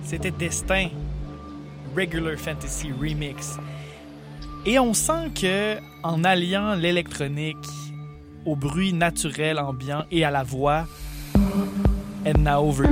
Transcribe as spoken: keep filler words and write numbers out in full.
C'était Destin, Regular Fantasy Remix. Et on sent que en alliant l'électronique au bruit naturel ambiant et à la voix, Edna Overkill